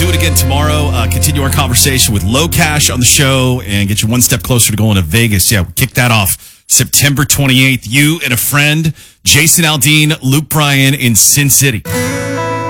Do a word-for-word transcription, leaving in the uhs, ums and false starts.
do it again tomorrow. Uh, continue our conversation with Low Cash on the show and get you one step closer to going to Vegas. Yeah, we kick that off September twenty-eighth. You and a friend, Jason Aldean, Luke Bryan in Sin City.